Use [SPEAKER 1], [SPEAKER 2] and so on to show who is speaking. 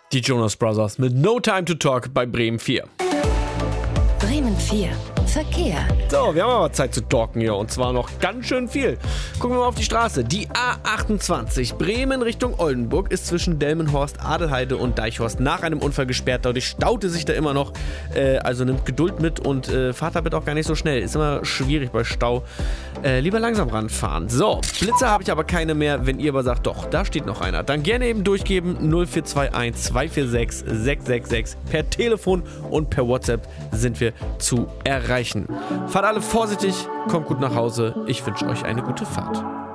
[SPEAKER 1] Die Jonas Brothers mit No Time to Talk bei Bremen 4.
[SPEAKER 2] Bremen 4. Verkehr.
[SPEAKER 1] So, wir haben aber Zeit zu talken hier und zwar noch ganz schön viel. Gucken wir mal auf die Straße. Die A28 Bremen Richtung Oldenburg ist zwischen Delmenhorst, Adelheide und Deichhorst nach einem Unfall gesperrt. Dadurch staute sich da immer noch. Also nimmt Geduld mit und fahrt damit auch gar nicht so schnell. Ist immer schwierig bei Stau. Lieber langsam ranfahren. So, Blitzer habe ich aber keine mehr. Wenn ihr aber sagt, doch, da steht noch einer, dann gerne eben durchgeben. 0421 246 666. Per Telefon und per WhatsApp sind wir zu erreichen. Fahrt alle vorsichtig, kommt gut nach Hause. Ich wünsche euch eine gute Fahrt.